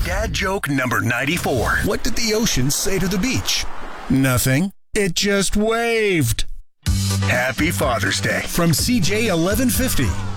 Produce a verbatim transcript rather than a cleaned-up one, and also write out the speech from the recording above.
Dad joke number ninety-four. What did the ocean say to the beach? Nothing. It just waved. Happy Father's Day From C J eleven fifty.